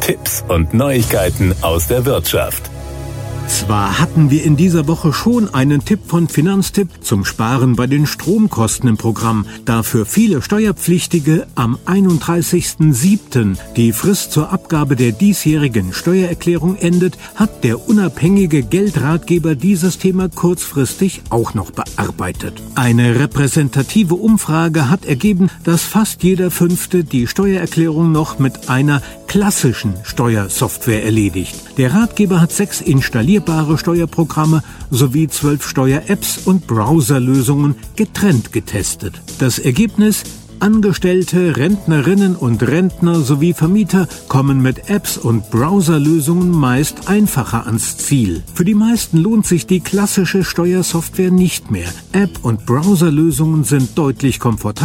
Tipps und Neuigkeiten aus der Wirtschaft. Zwar hatten wir in dieser Woche schon einen Tipp von Finanztipp zum Sparen bei den Stromkosten im Programm, da für viele Steuerpflichtige am 31.07. die Frist zur Abgabe der diesjährigen Steuererklärung endet, hat der unabhängige Geldratgeber dieses Thema kurzfristig auch noch bearbeitet. Eine repräsentative Umfrage hat ergeben, dass fast jeder Fünfte die Steuererklärung noch mit einer klassischen Steuersoftware erledigt. Der Ratgeber hat 6 installierbare Steuerprogramme sowie 12 Steuer-Apps und Browserlösungen getrennt getestet. Das Ergebnis: Angestellte, Rentnerinnen und Rentner sowie Vermieter kommen mit Apps und Browserlösungen meist einfacher ans Ziel. Für die meisten lohnt sich die klassische Steuersoftware nicht mehr. App- und Browserlösungen sind deutlich komfortabler